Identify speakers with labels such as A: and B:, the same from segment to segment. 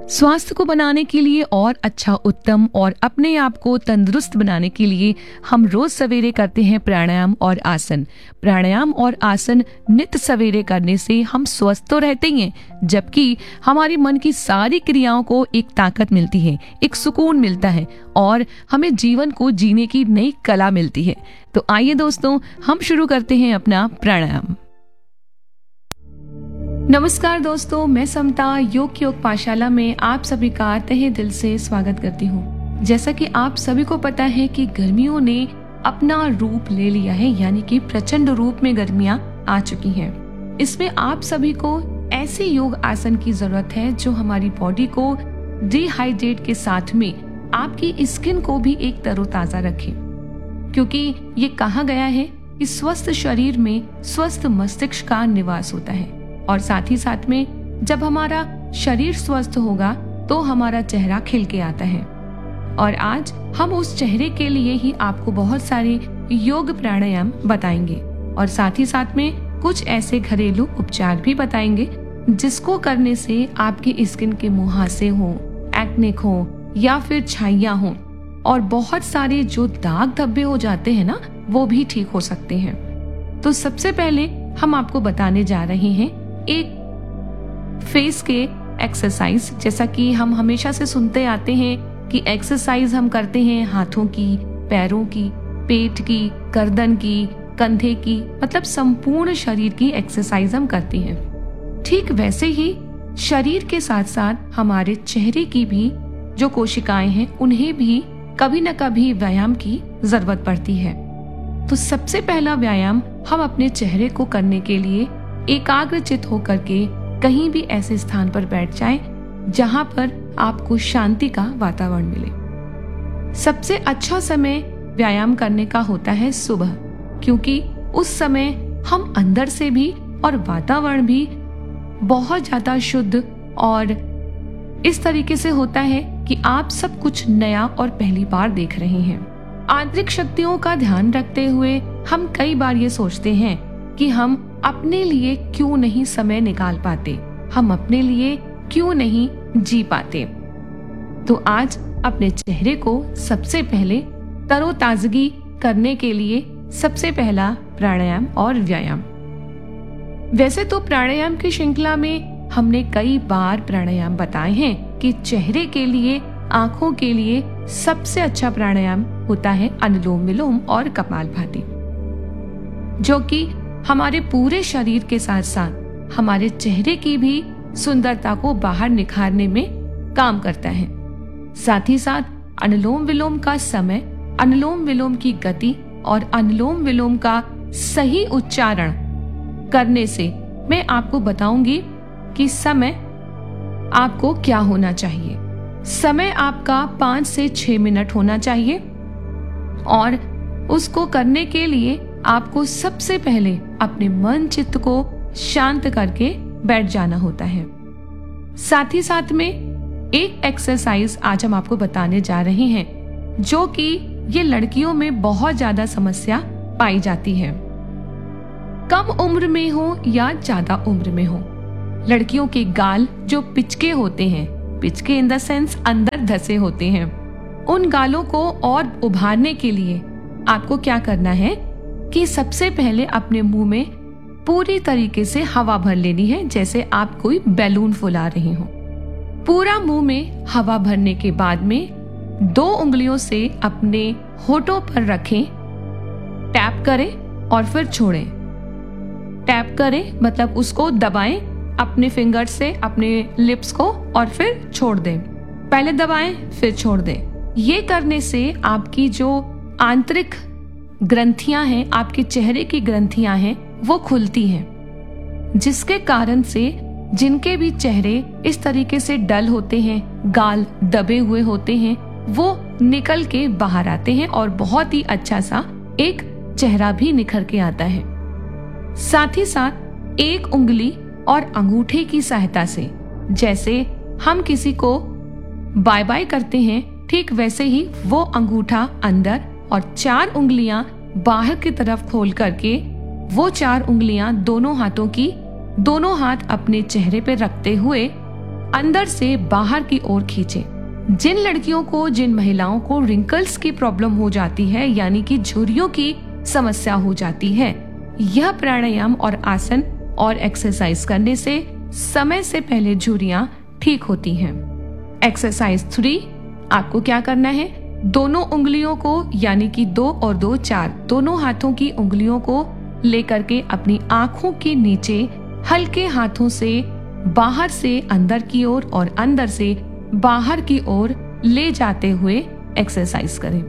A: स्वास्थ्य को बनाने के लिए और अच्छा उत्तम और अपने आप को तंदुरुस्त बनाने के लिए हम रोज सवेरे करते हैं प्राणायाम और आसन। प्राणायाम और आसन नित्य सवेरे करने से हम स्वस्थ तो रहते ही हैं, जबकि हमारे मन की सारी क्रियाओं को एक ताकत मिलती है, एक सुकून मिलता है और हमें जीवन को जीने की नई कला मिलती है। तो आइए दोस्तों, हम शुरू करते हैं अपना प्राणायाम। नमस्कार दोस्तों, मैं समता योग पाठशाला में आप सभी का तहे दिल से स्वागत करती हूँ। जैसा कि आप सभी को पता है कि गर्मियों ने अपना रूप ले लिया है, यानी कि प्रचंड रूप में गर्मियाँ आ चुकी हैं। इसमें आप सभी को ऐसे योग आसन की जरूरत है जो हमारी बॉडी को डिहाइड्रेट के साथ में आपकी स्किन को भी एक तरोताजा रखे, क्योंकि ये कहा गया है कि स्वस्थ शरीर में स्वस्थ मस्तिष्क का निवास होता है और साथ ही साथ में जब हमारा शरीर स्वस्थ होगा तो हमारा चेहरा खिल के आता है। और आज हम उस चेहरे के लिए ही आपको बहुत सारे योग प्राणायाम बताएंगे और साथ ही साथ में कुछ ऐसे घरेलू उपचार भी बताएंगे जिसको करने से आपकी स्किन के मुहासे हो, एक्ने हो या फिर छाइयां हो और बहुत सारे जो दाग धब्बे हो जाते हैं ना, वो भी ठीक हो सकते हैं। तो सबसे पहले हम आपको बताने जा रहे हैं एक फेस के एक्सरसाइज। जैसा कि हम हमेशा से सुनते आते हैं कि एक्सरसाइज हम करते हैं हाथों की, पैरों की, पेट की, गर्दन की, कंधे की, मतलब संपूर्ण शरीर की एक्सरसाइज हम करते हैं। ठीक वैसे ही शरीर के साथ साथ हमारे चेहरे की भी जो कोशिकाएं हैं उन्हें भी कभी न कभी व्यायाम की जरूरत पड़ती है। तो सबसे पहला व्यायाम हम अपने चेहरे को करने के लिए एकाग्रचित होकर के कहीं भी ऐसे स्थान पर बैठ जाएं जहां पर आपको शांति का वातावरण मिले। सबसे अच्छा समय व्यायाम करने का होता है सुबह, क्योंकि उस समय हम अंदर से भी और वातावरण भी बहुत ज्यादा शुद्ध और इस तरीके से होता है कि आप सब कुछ नया और पहली बार देख रहे हैं। आंतरिक शक्तियों का ध्यान रखते हुए हम कई बार ये सोचते हैं कि हम अपने लिए क्यों नहीं समय निकाल पाते, हम अपने लिए क्यों नहीं जी पाते। तो आज अपने चेहरे को सबसे पहले तरोताजगी करने के लिए सबसे पहला प्राणायाम और व्यायाम। वैसे तो प्राणायाम की श्रृंखला में हमने कई बार प्राणायाम बताए हैं कि चेहरे के लिए, आंखों के लिए सबसे अच्छा प्राणायाम होता है अनुलोम विलोम और कपालभाति, जो कि हमारे पूरे शरीर के साथ साथ हमारे चेहरे की भी सुंदरता को बाहर निखारने में काम करता है। साथ ही साथ अनुलोम विलोम का समय, अनुलोम विलोम की गति और अनुलोम विलोम का सही उच्चारण करने से मैं आपको बताऊंगी कि समय आपको क्या होना चाहिए। समय आपका 5 से 6 मिनट होना चाहिए और उसको करने के लिए आपको सबसे पहले अपने मन चित्त को शांत करके बैठ जाना होता है। साथ ही साथ में एक एक्सरसाइज आज हम आपको बताने जा रहे हैं जो कि ये लड़कियों में बहुत ज्यादा समस्या पाई जाती है। कम उम्र में हो या ज्यादा उम्र में हो, लड़कियों के गाल जो पिचके होते हैं, पिचके इन द सेंस अंदर धसे होते हैं, उन गालों को और उभारने के लिए आपको क्या करना है कि सबसे पहले अपने मुंह में पूरी तरीके से हवा भर लेनी है, जैसे आप कोई बैलून फुला रहे हो। पूरा मुंह में हवा भरने के बाद में 2 उंगलियों से अपने होठों पर रखें, टैप करें और फिर छोड़ें। टैप करें मतलब उसको दबाएं अपने फिंगर से अपने लिप्स को और फिर छोड़ दें। पहले दबाएं फिर छोड़ दें। ये करने से आपकी जो आंतरिक ग्रंथियां हैं, आपके चेहरे की ग्रंथियां हैं, वो खुलती हैं, जिसके कारण से जिनके भी चेहरे इस तरीके से डल होते हैं, गाल दबे हुए होते हैं, वो निकल के बाहर आते हैं और बहुत ही अच्छा सा एक चेहरा भी निखर के आता है। साथ ही साथ एक उंगली और अंगूठे की सहायता से, जैसे हम किसी को बाय बाय करते हैं, ठीक वैसे ही वो अंगूठा अंदर और 4 उंगलियां बाहर की तरफ खोल करके वो 4 उंगलियां दोनों हाथों की, दोनों हाथ अपने चेहरे पे रखते हुए अंदर से बाहर की ओर खींचे। जिन लड़कियों को, जिन महिलाओं को रिंकल्स की प्रॉब्लम हो जाती है, यानी कि झुर्रियों की समस्या हो जाती है, यह प्राणायाम और आसन और एक्सरसाइज करने से समय से पहले झुर्रियां ठीक होती हैं। एक्सरसाइज 3, आपको क्या करना है, दोनों उंगलियों को यानी कि 2 और 2 4 दोनों हाथों की उंगलियों को लेकर के अपनी आंखों के नीचे हल्के हाथों से बाहर से अंदर की ओर और अंदर से बाहर की ओर ले जाते हुए एक्सरसाइज करें।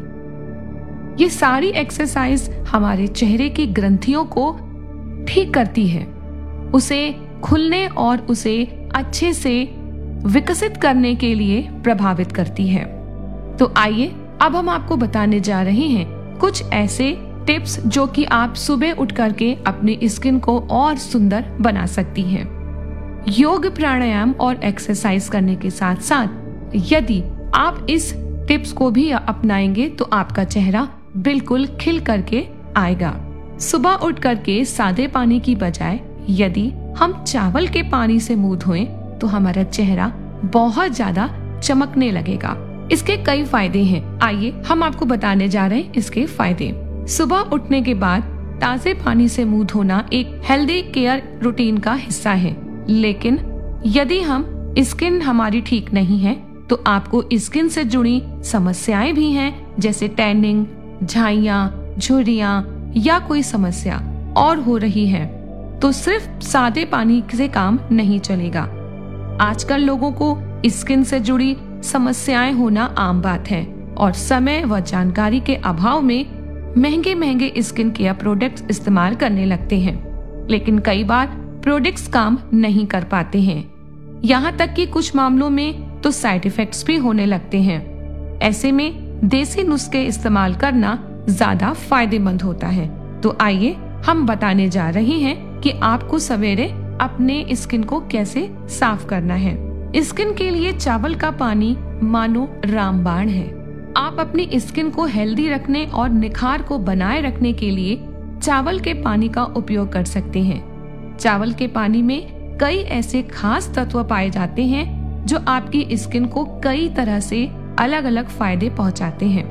A: ये सारी एक्सरसाइज हमारे चेहरे की ग्रंथियों को ठीक करती है, उसे खुलने और उसे अच्छे से विकसित करने के लिए प्रभावित करती है। तो आइए अब हम आपको बताने जा रहे हैं कुछ ऐसे टिप्स जो कि आप सुबह उठ करके अपनी स्किन को और सुंदर बना सकती हैं। योग, प्राणायाम और एक्सरसाइज करने के साथ साथ यदि आप इस टिप्स को भी अपनाएंगे तो आपका चेहरा बिल्कुल खिल करके आएगा। सुबह उठ करके सादे पानी की बजाय यदि हम चावल के पानी से मुंह धोएं तो हमारा चेहरा बहुत ज्यादा चमकने लगेगा। इसके कई फायदे हैं, आइए हम आपको बताने जा रहे हैं इसके फायदे। सुबह उठने के बाद ताजे पानी से मुंह धोना एक हेल्दी केयर रूटीन का हिस्सा है, लेकिन यदि हम स्किन हमारी ठीक नहीं है तो आपको स्किन से जुड़ी समस्याएं भी हैं, जैसे टैनिंग, झाइयां, झुर्रियां या कोई समस्या और हो रही है तो सिर्फ सादे पानी से काम नहीं चलेगा। आजकल लोगों को स्किन से जुड़ी समस्याएं होना आम बात है और समय व जानकारी के अभाव में महंगे महंगे स्किन केयर प्रोडक्ट्स इस्तेमाल करने लगते हैं, लेकिन कई बार प्रोडक्ट्स काम नहीं कर पाते हैं। यहाँ तक कि कुछ मामलों में तो साइड इफेक्ट्स भी होने लगते हैं। ऐसे में देसी नुस्खे इस्तेमाल करना ज्यादा फायदेमंद होता है। तो आइए हम बताने जा रहे हैं कि आपको सवेरे अपने स्किन को कैसे साफ करना है। स्किन के लिए चावल का पानी मानो रामबाण है। आप अपनी स्किन को हेल्दी रखने और निखार को बनाए रखने के लिए चावल के पानी का उपयोग कर सकते हैं। चावल के पानी में कई ऐसे खास तत्व पाए जाते हैं जो आपकी स्किन को कई तरह से अलग अलग फायदे पहुंचाते हैं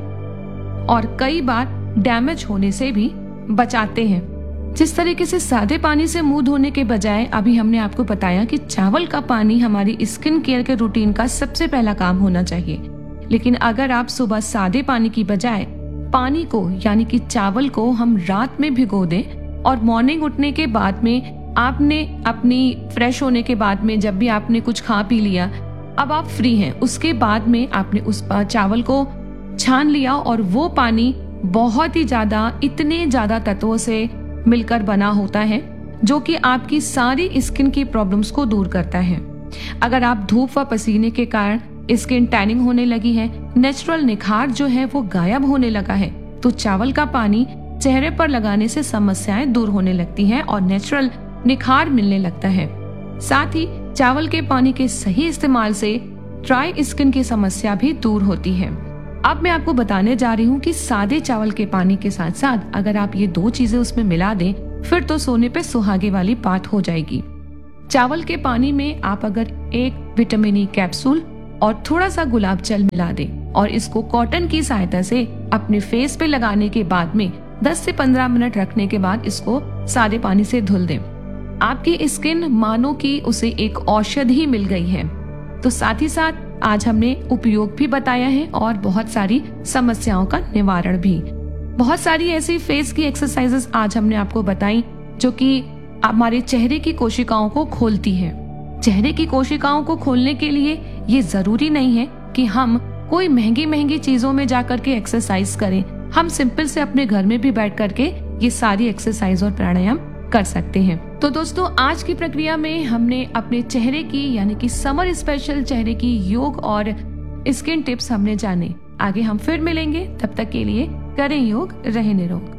A: और कई बार डैमेज होने से भी बचाते हैं। जिस तरीके से सादे पानी से मुंह धोने के बजाय अभी हमने आपको बताया कि चावल का पानी हमारी स्किन केयर के रूटीन का सबसे पहला काम होना चाहिए, लेकिन अगर आप सुबह सादे पानी की बजाय पानी को यानी कि चावल को हम रात में भिगो दें और मॉर्निंग उठने के बाद में आपने अपनी फ्रेश होने के बाद में जब भी आपने कुछ खा पी लिया, अब आप फ्री हैं, उसके बाद में आपने उस चावल को छान लिया और वो पानी बहुत ही ज्यादा, इतने ज्यादा तत्वों से मिलकर बना होता है जो कि आपकी सारी स्किन की प्रॉब्लम्स को दूर करता है। अगर आप धूप व पसीने के कारण स्किन टैनिंग होने लगी है, नेचुरल निखार जो है वो गायब होने लगा है, तो चावल का पानी चेहरे पर लगाने से समस्याएं दूर होने लगती हैं और नेचुरल निखार मिलने लगता है। साथ ही चावल के पानी के सही इस्तेमाल से ड्राई स्किन की समस्या भी दूर होती है। अब मैं आपको बताने जा रही हूँ कि सादे चावल के पानी के साथ साथ अगर आप ये 2 चीजें उसमें मिला दें फिर तो सोने पे सुहागे वाली बात हो जाएगी। चावल के पानी में आप अगर एक विटामिन ई कैप्सूल और थोड़ा सा गुलाब जल मिला दें और इसको कॉटन की सहायता से अपने फेस पे लगाने के बाद में 10 से 15 मिनट रखने के बाद इसको सादे पानी से धुल दें, आपकी स्किन मानो कि उसे एक औषधि मिल गई है। तो साथ ही साथ आज हमने उपयोग भी बताया है और बहुत सारी समस्याओं का निवारण भी। बहुत सारी ऐसी फेस की एक्सरसाइजेस आज हमने आपको बताई जो कि हमारे चेहरे की कोशिकाओं को खोलती है। चेहरे की कोशिकाओं को खोलने के लिए ये जरूरी नहीं है कि हम कोई महंगी महंगी चीजों में जाकर के एक्सरसाइज करें। हम सिंपल से अपने घर में भी बैठ करके ये सारी एक्सरसाइज और प्राणायाम कर सकते हैं। तो दोस्तों, आज की प्रक्रिया में हमने अपने चेहरे की यानी कि समर स्पेशल चेहरे की योग और स्किन टिप्स हमने जाने। आगे हम फिर मिलेंगे, तब तक के लिए करें योग, रहें निरोग।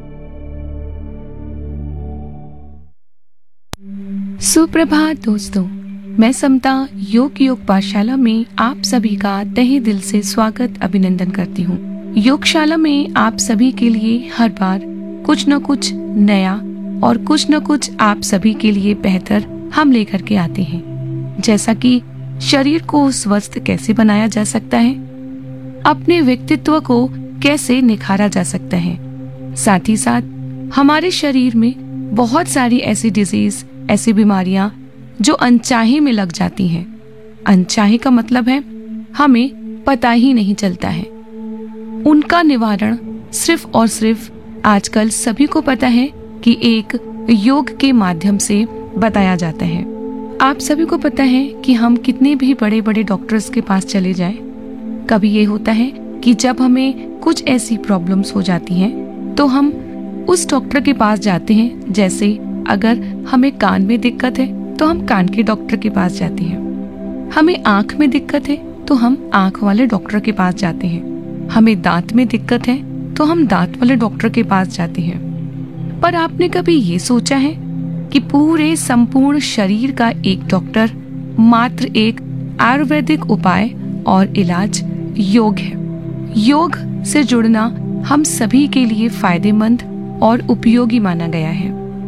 A: सुप्रभात दोस्तों, मैं समता योग पाठशाला में आप सभी का तहे दिल से स्वागत अभिनंदन करती हूँ। योगशाला में आप सभी के लिए हर बार कुछ न कुछ नया और कुछ न कुछ आप सभी के लिए बेहतर हम लेकर के आते हैं। जैसा कि शरीर को स्वस्थ कैसे बनाया जा सकता है, अपने व्यक्तित्व को कैसे निखारा जा सकता है। साथ ही साथ हमारे शरीर में बहुत सारी ऐसी डिजीज, ऐसी बीमारियां जो अनचाहे में लग जाती हैं। अनचाहे का मतलब है हमें पता ही नहीं चलता है। उनका निवारण सिर्फ और सिर्फ आजकल सभी को पता है कि एक योग के माध्यम से बताया जाता है। आप सभी को पता है कि हम कितने भी बड़े बड़े डॉक्टर्स के पास चले जाएं, कभी ये होता है कि जब हमें कुछ ऐसी प्रॉब्लम्स हो जाती हैं तो हम उस डॉक्टर के पास जाते हैं। जैसे अगर हमें कान में दिक्कत है तो हम कान के डॉक्टर के पास जाते हैं, हमें आंख में दिक्कत है तो हम आंख वाले डॉक्टर के पास जाते हैं, हमें दांत में दिक्कत है तो हम दांत वाले डॉक्टर के पास जाते हैं। पर आपने कभी ये सोचा है कि पूरे संपूर्ण शरीर का एक डॉक्टर मात्र एक आयुर्वेदिक उपाय और इलाज योग है। योग से जुड़ना हम सभी के लिए फायदेमंद और उपयोगी माना गया है।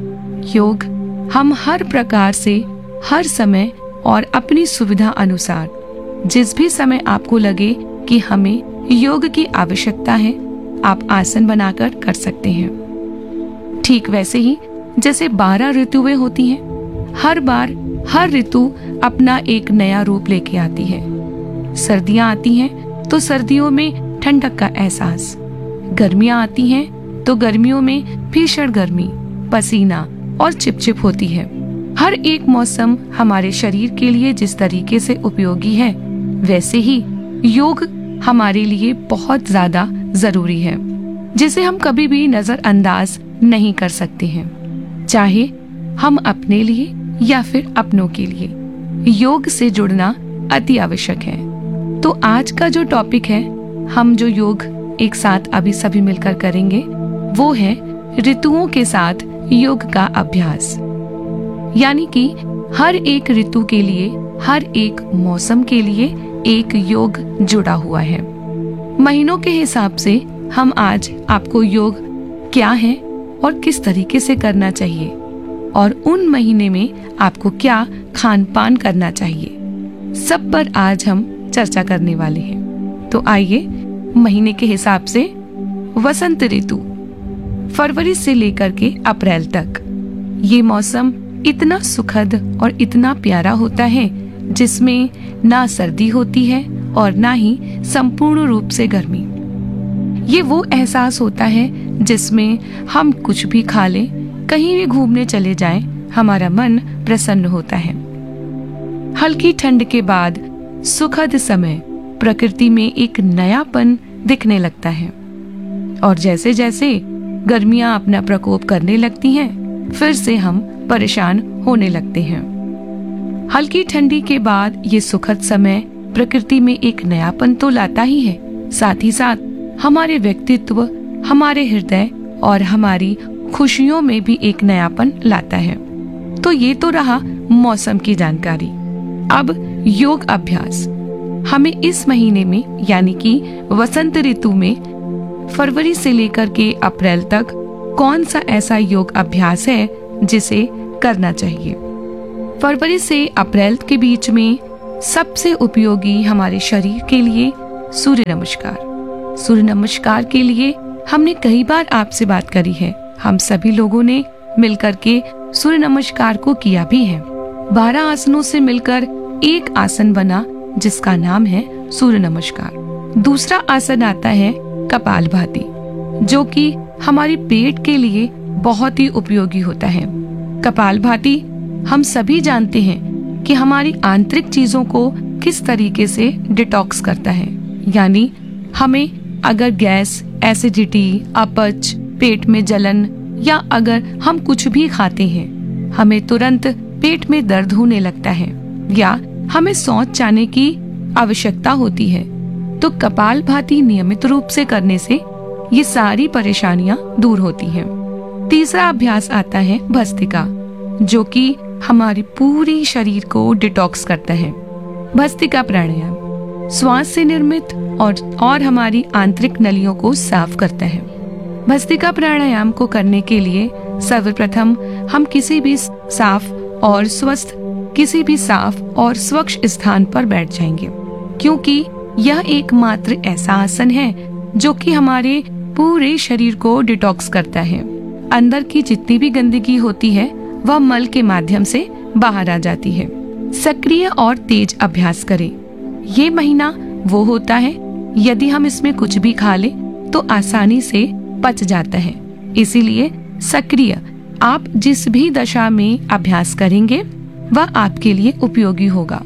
A: योग हम हर प्रकार से, हर समय और अपनी सुविधा अनुसार जिस भी समय आपको लगे कि हमें योग की आवश्यकता है, आप आसन बनाकर कर सकते हैं। ठीक वैसे ही जैसे 12 ऋतुएं होती हैं, हर बार हर ऋतु अपना एक नया रूप लेके आती है। सर्दियां आती हैं तो सर्दियों में ठंडक का एहसास, गर्मियां आती हैं तो गर्मियों में भीषण गर्मी, पसीना और चिपचिप होती है। हर एक मौसम हमारे शरीर के लिए जिस तरीके से उपयोगी है, वैसे ही योग हमारे लिए बहुत ज्यादा जरूरी है, जिसे हम कभी भी नजरअंदाज नहीं कर सकते हैं, चाहे हम अपने लिए या फिर अपनों के लिए। योग से जुड़ना अति आवश्यक है। तो आज का जो टॉपिक है, हम जो योग एक साथ अभी सभी मिलकर करेंगे, वो है ऋतुओं के साथ योग का अभ्यास। यानी कि हर एक ऋतु के लिए, हर एक मौसम के लिए एक योग जुड़ा हुआ है। महीनों के हिसाब से हम आज आपको योग क्या है और किस तरीके से करना चाहिए और उन महीने में आपको क्या खान पान करना चाहिए, सब पर आज हम चर्चा करने वाले हैं। तो आइए, महीने के हिसाब से वसंत ऋतु, फरवरी से लेकर के अप्रैल तक, ये मौसम इतना सुखद और इतना प्यारा होता है जिसमें ना सर्दी होती है और ना ही संपूर्ण रूप से गर्मी। ये वो एहसास होता है जिसमें हम कुछ भी खा लें, कहीं भी घूमने चले जाएं, हमारा मन प्रसन्न होता है। हल्की ठंड के बाद सुखद समय, प्रकृति में एक नयापन दिखने लगता है। और जैसे जैसे गर्मियां अपना प्रकोप करने लगती हैं, फिर से हम परेशान होने लगते हैं। हल्की ठंडी के बाद ये सुखद समय प्रकृति में एक नयापन तो लाता ही है, साथ ही साथ हमारे व्यक्तित्व, हमारे हृदय और हमारी खुशियों में भी एक नयापन लाता है। तो ये तो रहा मौसम की जानकारी। अब योग अभ्यास। हमें इस महीने में यानी कि वसंत ऋतु में फरवरी से लेकर के अप्रैल तक कौन सा ऐसा योग अभ्यास है जिसे करना चाहिए। फरवरी से अप्रैल के बीच में सबसे उपयोगी हमारे शरीर के लिए सूर्य नमस्कार। सूर्य नमस्कार के लिए हमने कई बार आपसे बात करी है। हम सभी लोगों ने मिलकर के सूर्य नमस्कार को किया भी है। 12 आसनों से मिलकर एक आसन बना जिसका नाम है सूर्य नमस्कार। दूसरा आसन आता है कपालभाति, जो कि हमारी पेट के लिए बहुत ही उपयोगी होता है। कपालभाति हम सभी जानते हैं कि हमारी आंतरिक चीजों को किस तरीके से डिटॉक्स करता है। यानी हमें अगर गैस, एसिडिटी, अपच, पेट में जलन या अगर हम कुछ भी खाते हैं, हमें तुरंत पेट में दर्द होने लगता है या हमें शौच जाने की आवश्यकता होती है, तो कपालभाति नियमित रूप से करने से ये सारी परेशानियां दूर होती हैं। तीसरा अभ्यास आता है भस्त्रिका, जो कि हमारी पूरी शरीर को डिटॉक्स करता है। भस्त्रिका प्राणायाम श्वास से निर्मित और हमारी आंतरिक नलियों को साफ करता है। भस्त्रिका प्राणायाम को करने के लिए सर्वप्रथम हम किसी भी साफ और स्वस्थ किसी भी साफ और स्वच्छ स्थान पर बैठ जाएंगे, क्योंकि यह एकमात्र ऐसा आसन है जो कि हमारे पूरे शरीर को डिटॉक्स करता है। अंदर की जितनी भी गंदगी होती है वह मल के माध्यम से बाहर आ जाती है। सक्रिय और तेज अभ्यास करें। ये महीना वो होता है यदि हम इसमें कुछ भी खा लें तो आसानी से पच जाता है। इसीलिए सक्रिय आप जिस भी दशा में अभ्यास करेंगे वह आपके लिए उपयोगी होगा।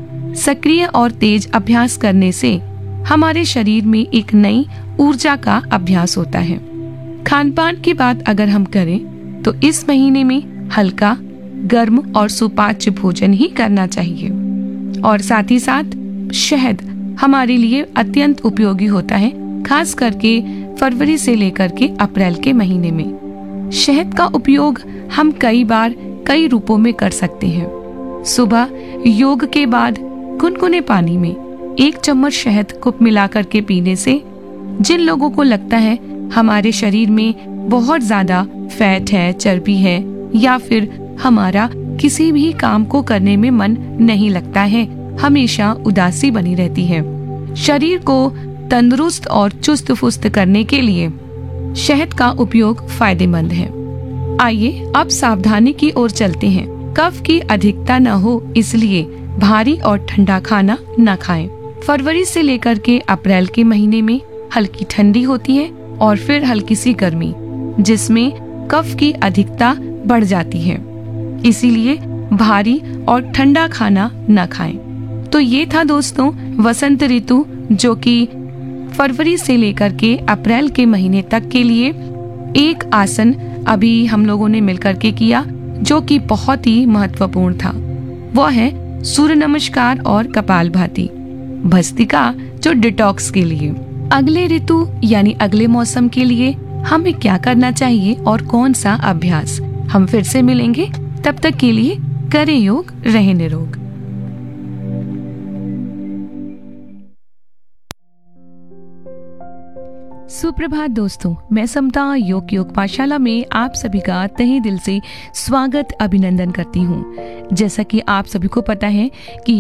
A: सक्रिय और तेज अभ्यास करने से हमारे शरीर में एक नई ऊर्जा का अभ्यास होता है। खान पान की बात अगर हम करें तो इस महीने में हल्का, गर्म और सुपाच्य भोजन ही करना चाहिए। और साथ ही साथ शहद हमारे लिए अत्यंत उपयोगी होता है, खास करके फरवरी से लेकर के अप्रैल के महीने में। शहद का उपयोग हम कई बार कई रूपों में कर सकते हैं। सुबह योग के बाद गुनगुने पानी में 1 चम्मच शहद को मिलाकर के पीने से जिन लोगों को लगता है हमारे शरीर में बहुत ज्यादा फैट है, चर्बी है, या फिर हमारा किसी भी काम को करने में मन नहीं लगता है, हमेशा उदासी बनी रहती है, शरीर को तंदुरुस्त और चुस्त फुस्त करने के लिए शहद का उपयोग फायदेमंद है। आइए अब सावधानी की ओर चलते हैं। कफ की अधिकता न हो इसलिए भारी और ठंडा खाना न खाएं। फरवरी से लेकर के अप्रैल के महीने में हल्की ठंडी होती है और फिर हल्की सी गर्मी, जिसमें कफ की अधिकता बढ़ जाती है। इसीलिए भारी और ठंडा खाना न खाएं। तो ये था दोस्तों वसंत ऋतु, जो कि फरवरी से लेकर के अप्रैल के महीने तक के लिए एक आसन अभी हम लोगों ने मिलकर के किया जो कि बहुत ही महत्वपूर्ण था। वह है सूर्य नमस्कार और कपालभाति भस्त्रिका, जो डिटॉक्स के लिए। अगले ऋतु यानी अगले मौसम के लिए हमें क्या करना चाहिए और कौन सा अभ्यास, हम फिर से मिलेंगे। तब तक के लिए करें योग, रहें निरोग। सुप्रभात दोस्तों, मैं समता योग पाठशाला में आप सभी का तहे दिल से स्वागत अभिनंदन करती हूँ। जैसा कि आप सभी को पता है कि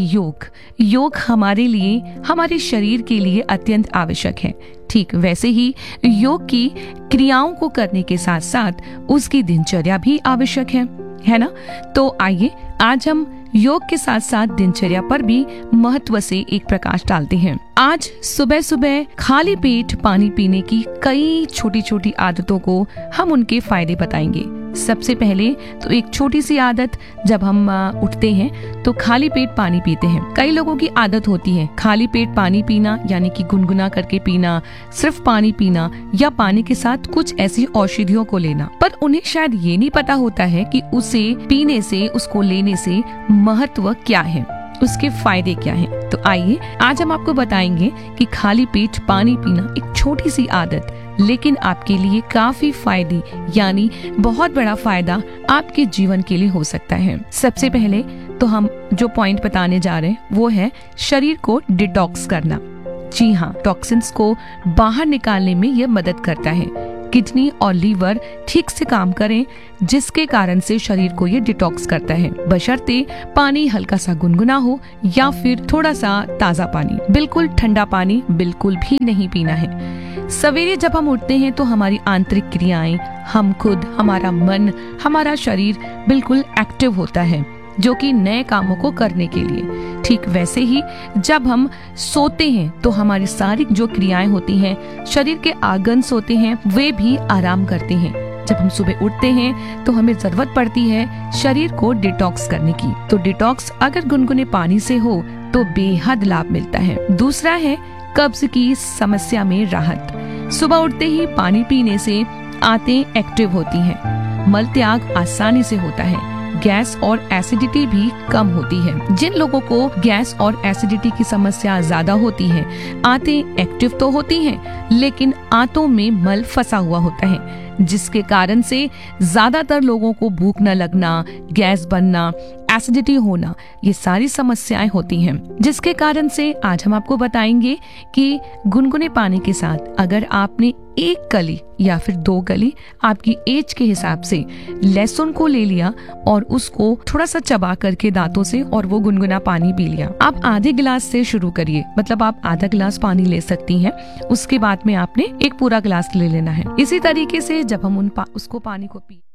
A: योग हमारे लिए, हमारे शरीर के लिए अत्यंत आवश्यक है। ठीक वैसे ही योग की क्रियाओं को करने के साथ साथ उसकी दिनचर्या भी आवश्यक है ना। तो आइए आज हम योग के साथ साथ दिनचर्या पर भी महत्व से एक प्रकाश डालते हैं। आज सुबह सुबह खाली पेट पानी पीने की कई छोटी छोटी आदतों को हम उनके फायदे बताएंगे। सबसे पहले तो एक छोटी सी आदत, जब हम उठते हैं तो खाली पेट पानी पीते हैं। कई लोगों की आदत होती है खाली पेट पानी पीना, यानी कि गुनगुना करके पीना, सिर्फ पानी पीना या पानी के साथ कुछ ऐसी औषधियों को लेना। पर उन्हें शायद ये नहीं पता होता है कि उसे पीने से, उसको लेने से महत्व क्या है, उसके फायदे क्या हैं। तो आइए आज हम आपको बताएंगे कि खाली पेट पानी पीना एक छोटी सी आदत, लेकिन आपके लिए काफी फायदे, यानी बहुत बड़ा फायदा आपके जीवन के लिए हो सकता है। सबसे पहले तो हम जो पॉइंट बताने जा रहे हैं वो है शरीर को डिटॉक्स करना। जी हाँ, टॉक्सिन्स को बाहर निकालने में यह मदद करता है। किडनी और लीवर ठीक से काम करें, जिसके कारण से शरीर को ये डिटॉक्स करता है, बशर्ते पानी हल्का सा गुनगुना हो या फिर थोड़ा सा ताजा पानी। बिल्कुल ठंडा पानी बिल्कुल भी नहीं पीना है। सवेरे जब हम उठते हैं तो हमारी आंतरिक क्रियाएं, हम खुद, हमारा मन, हमारा शरीर बिल्कुल एक्टिव होता है, जो कि नए कामों को करने के लिए। ठीक वैसे ही जब हम सोते हैं तो हमारी सारी जो क्रियाएं होती हैं, शरीर के आंगन्स होते हैं, वे भी आराम करते हैं। जब हम सुबह उठते हैं तो हमें जरूरत पड़ती है शरीर को डिटॉक्स करने की। तो डिटॉक्स अगर गुनगुने पानी से हो तो बेहद लाभ मिलता है। दूसरा है कब्ज की समस्या में राहत। सुबह उठते ही पानी पीने से आंतें एक्टिव होती हैं, मल त्याग आसानी से होता है, गैस और एसिडिटी भी कम होती है। जिन लोगों को गैस और एसिडिटी की समस्या ज्यादा होती है, आंतें एक्टिव तो होती हैं, लेकिन आंतों में मल फंसा हुआ होता है, जिसके कारण से ज्यादातर लोगों को भूख न लगना, गैस बनना, एसिडिटी होना, ये सारी समस्याएं होती हैं, जिसके कारण से आज हम आपको बताएंगे कि गुनगुने पानी के साथ अगर आपने 1 कली या फिर 2 कली आपकी एज के हिसाब से लहसुन को ले लिया और उसको थोड़ा सा चबा करके दांतों से और वो गुनगुना पानी पी लिया। आप आधे गिलास से शुरू करिए, मतलब आप आधा गिलास पानी ले सकती हैं, उसके बाद में आपने एक पूरा गिलास ले लेना है। इसी तरीके से जब हम उसको पानी को पी